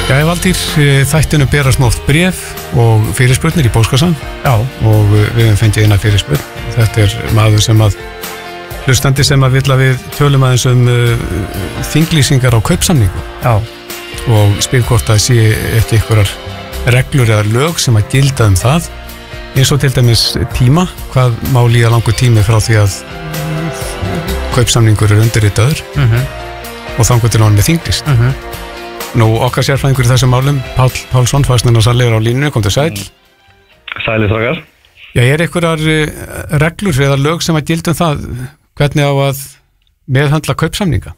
Jæja Valtýr, þættinu berast oft bréf og fyrirspurnir í póstkassan. Já. Og við höfum fengið eina fyrirspurn. Þetta maður sem hlustandi sem vill að við tölum aðeins þinglýsingar á kaupsamningu. Já. Og spyr hvort að sé ekki einhverjar reglur eða lög sem að gilda það. Eins og til dæmis tíma, hvað má líða langur tími frá því að kaupsamningur undirritaður og þangur til hann með þinglýst. Nú, okkar sérfræðingur í þessum málum, Páll Pálsson, fasteignasali á línunni, kom til sæl. Sælir þakkar. Já, einhverjar reglur eða lög sem að gilda það, hvernig á að meðhandla kaupsamninga?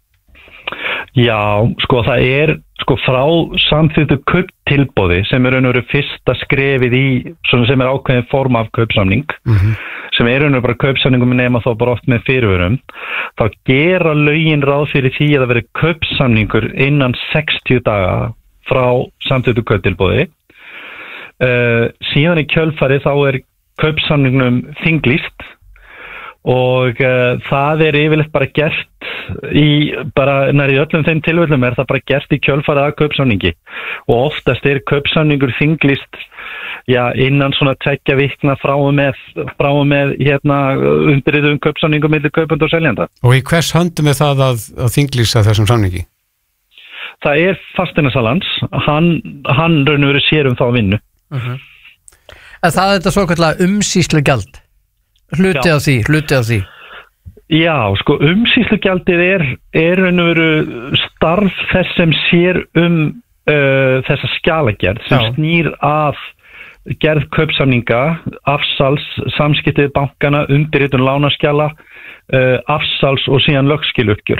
Já, sko það frá samþykktu kauptilboði sem raun og veru fyrsta skrefið í, svona sem ákveðin form af kaupsamning, sem raun og veru bara kaupsamningum nema þá bara oft með fyrirvörum, þá gera lögin ráð fyrir því að það veri kaupsamningur innan 60 daga frá samþykktu kauptilboði. Síðan í kjölfari þá kaupsamningnum þinglýst og það yfirleitt bara gert nær í öllum þeim tilfellum það bara gert í kjölfari að kaupsamningi og oftast kaupsamningur þinglýst innan svona 2 vikna frá og með undirrituðum kaupsamningum milli kaupanda og seljanda. Og í hvers höndum það að þinglýsa þessum samningi? Það fasteignasalans, hann raun og veru sér þá vinnu. En það þetta svokallega umsýslugjald? Hluti á því? Já, sko umsýslugjaldið raun og veru starf þess sem sér þessa skjalagerð sem snýr að gerð kaupsamninga, afsals, samskiptið bankana, undirritun lánaskjala, afsals og síðan lögskiluppgjör.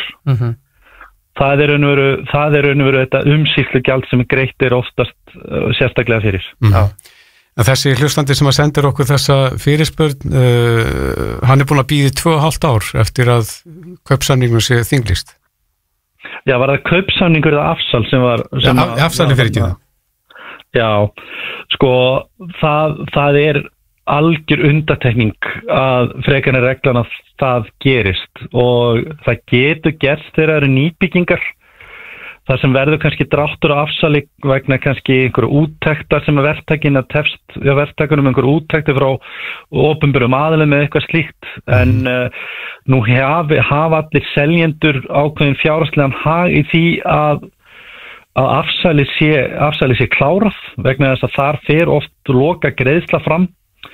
Það raun og veru þetta umsýslugjald sem greitt oftast sérstaklega fyrir. Já. Þessi hlustandi sem að sendir okkur þessa fyrirspurn, hann búin að bíða 2,5 ár eftir að kaupsamningur sé þinglýst. Já, var það kaupsamningur eða afsal sem var... Afsali fyrir tíða. Já, sko, það algjör undantekning að frekar en reglan að það gerist og það getur gerst þegar það nýbyggingar. Það sem verður kannski dráttur á afsali vegna kannski einhverju úttektar sem að verktakinn að tefst verktakunum einhverju úttektir frá opinberum aðilum með eitthvað slíkt. En nú hafa allir seljendur ákveðin fjárhagslegan hag í því að afsali sé klárað vegna þess að þar fer oft loka greiðsla fram.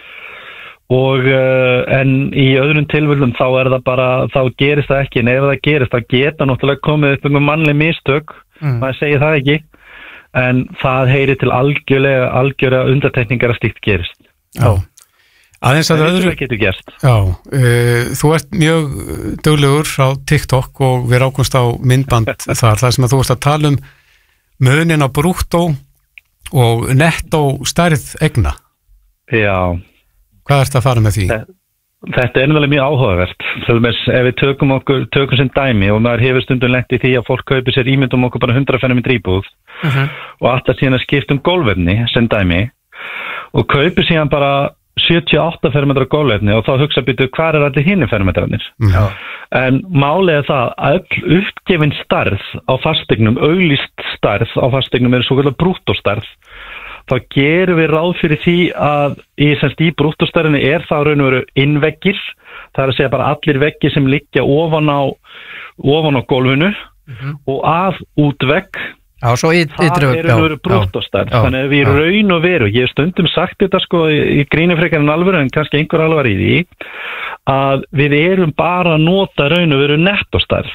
Og en í öðrum tilfellum þá það bara, þá gerist það ekki, en ef það gerist, þá geta náttúrulega komið upp einhver mannleg mistök, maður segir það ekki, en það heyrir til algjöra undantekningar að slíkt gerist. Já. Aðeins að öðru getur gerst. Já, þú ert mjög duglegur á TikTok og við rákumst á myndband þar sem að þú ert að tala munin á brúttó og nettó stærð eigna. Já. Hvað ert að fara með því? Þetta nefnilega mjög áhugavert. Ef við tökum sem dæmi og maður hefur stundum lent í því að fólk kaupir sér ímyndum okkur bara 100 fermetra íbúð og alltaf síðan að skipta gólfefni sem dæmi og kaupir síðan bara 78 fermetra gólfefni og þá hugsa býtu hvar allir hinir fermetrarnir. En málið það að öll uppgefin stærð á fasteignum, auglýst stærð á fasteignum svokallaða brúttóstærð. Þá gerum við ráð fyrir því að í brúttostærðinni það raun og veru innveggir, það að segja bara allir veggir sem liggja ofan á gólfinu og að útvegg, það veru brúttostærð. Þannig að við raun og veru, ég hef stundum sagt þetta sko í gríni frekar en alvöru en kannski einhver alvar í því, að við bara að nota raun og veru nettostærð.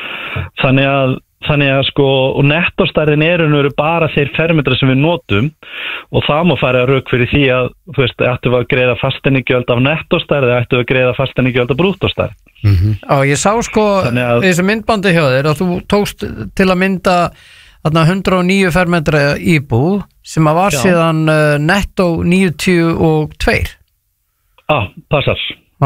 Þannig að sko, og nettostærðin eru bara þeir fermetra sem við notum og það má fara að rök fyrir því að, þú veist, ættum við að greiða fasteignagjöld af nettostærð eða ættum við að greiða fasteignagjöld af brúttostærð. Já, ég sá sko þessu myndbandi hjá þér að þú tókst til að mynda 109 fermetra íbúð sem að var síðan nettó 92. Passar.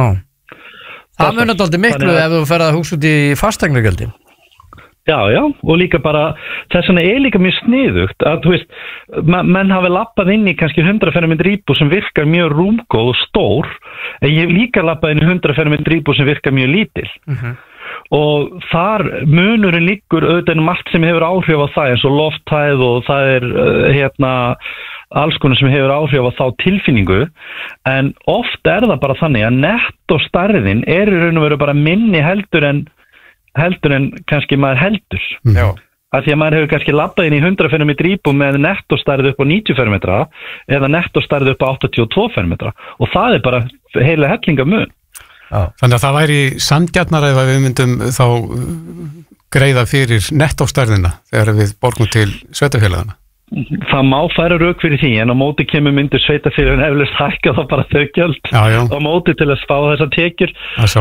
Það munar dálítið miklu ef þú ferð að hugsa út í fasteignagjöldin. Já, og líka bara, þess vegna líka mjög sniðugt að, þú veist, menn hafi lappað inn í kannski 100 fermetra íbúð sem virkar mjög rúmgóð og stór, en ég hef líka lappað inn í 100 fermetra íbúð sem virkar mjög lítil. og þar munurinn liggur auðvitað allt sem hefur áhrif á það eins og lofthæð og það alls konar sem hefur áhrif á þá tilfinningu, en oft það bara þannig að nettostærðin í raun og veru bara minni heldur en kannski maður heldur. Já. Af því að maður hefur kannski labbað inn í 100 fermetra íbúð með nettostærð upp á 90 fermetra eða nettostærð upp á 82 fermetra og það bara heila hellinga mun. Já. Þannig að það væri sanngjarnara ef við myndum þá greiða fyrir nettostærðina þegar við borgum til sveitarfélagana. Það má færa rök fyrir því, en á móti kemur myndir sveitarfélögin eflaust hækka þá bara þau gjöld á móti til að spá þessar tekjur.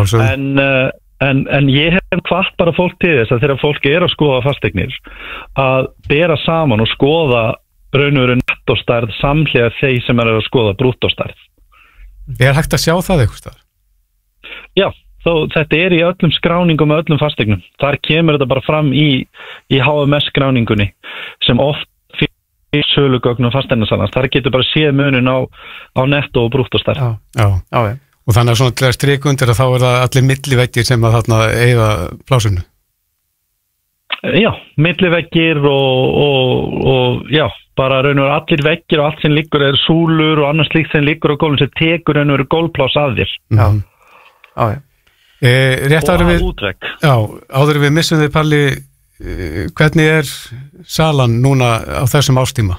En ég hef hvatt bara fólk til þess að þegar fólk að skoða fasteignir að bera saman og skoða raun og veru nettostærð samhliða þeir sem að skoða brúttostærð. Hægt að sjá það eitthvað staðar? Já, þetta í öllum skráningum og öllum fasteignum. Þar kemur þetta bara fram í HMS skráningunni sem oft í sölugögnum fasteignasalans. Þar getur bara séð munin á netto og brúttostærð. Já. Og þannig að svona til að strika undir að þá það allir milliveggir sem að þarna eyða plásinu? Já, milliveggir og já, bara raun og veru allir veggir og allt sem liggur súlur og annars slíkt sem liggur á gólfinu sem tekur raun og veru gólfplás að þér. Já. Rétt áður við missum þig, Palli, hvernig salan núna á þessum ástíma?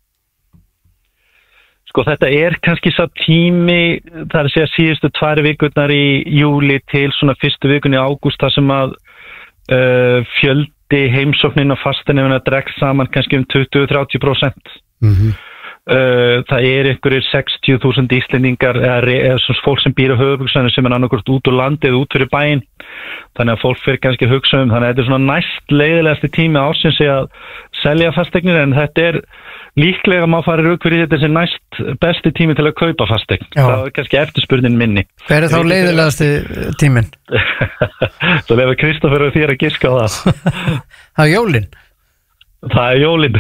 Sko þetta kannski sá tími, það að segja síðustu 2 vikurnar í júli til svona fyrstu vikunni í ágúst þar sem að fjöldi heimsóknin á fasteignum dregst saman kannski 20-30%. Það einhverjir 60.000 Íslendingar eða svona fólk sem býr á höfuðborgarsvæðinu sem annarkvort út úr landi eða út fyrir bæinn. Þannig að fólk fyrir kannski að hugsa þannig að þetta svona næst leiðilegasti tími ársins að selja fasteignir, en þetta líklega má fara rauk fyrir þetta sem næst besti tími til að kaupa fasteign. Það kannski eftirspurnin minni. Hver þá leiðilegasti tíminn? Svo lefa Kristoffer og þér að giska á það. Það jólin? Það jólin.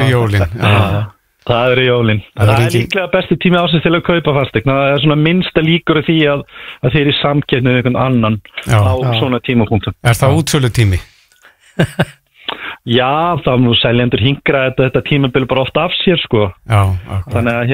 Það jólin. Það líklega besti tími ársins til að kaupa fasteign. Það svona minnsta líkur af því að þeir í samkeppni með einhvern annan á svona tímapunktum. Það útsölu tími? Já, þá nú seljendur hingra þetta tímabil bara oft af sér, sko. Já, þannig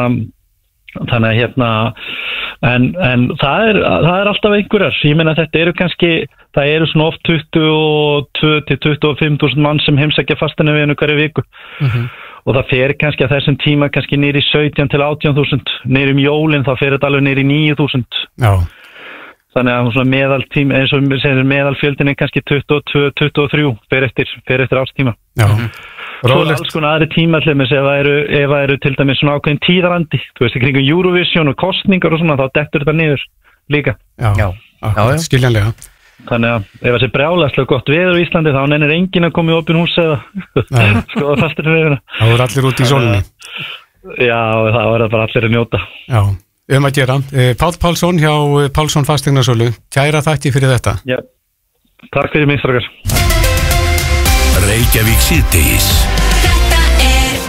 að en það alltaf einhverjar. Ég meina þetta kannski, það svona oft 22-25.000 mann sem heimsækja fasteignaveginu hverju viku. Og það fer kannski að þessum tíma kannski niður í 17-18.000, niður jólin þá fer þetta alveg niður í 9.000. Já. Þannig að svona meðaltíma, eins og segir meðalfjöldin kannski 22-23 fer eftir ástíma. Já. Svo alls konar aðri tímahlumir ef það eru til dæmis svona ákveðin tíðarandi, þú veist, í kringum Eurovision og kostningar og svona, þá dettur þetta niður líka. Já. Skiljanlega. Þannig að ef það sé brjálæslega gott veður í Íslandi þá nennir enginn að koma í opin hús eða skoða fasteignavegina. Það voru allir út í sólinni. Já, það voru bara allir að njóta. Já. Að gera. Páll Pálsson hjá Pálsson Fasteignasölu, kæra þakki fyrir þetta. Já, takk fyrir mig, strákar. Reykjavík síðdegis. Þetta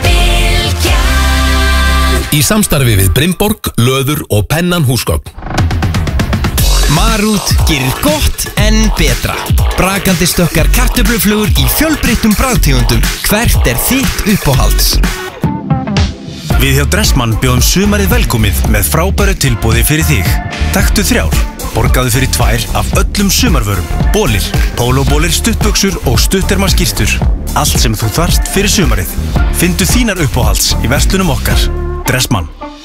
Bylgjan. Í samstarfi við Brimborg, Löður og Pennan húsgögn. Marút gerir gott en betra. Brakandi stökkar kartöfluflugur í fjölbreyttum bragðtegundum. Hvert þitt uppáhalds? Við hjá Dressmann bjóðum sumarið velkomið með frábæru tilboði fyrir þig. Taktu 3, borgaðu fyrir 2 af öllum sumarvörum. Bólir, pólóbólir, stuttbuxur og stuttermaskýrtur. Allt sem þú þarft fyrir sumarið. Findu þínar uppáhalds í verslunum okkar. Dressmann.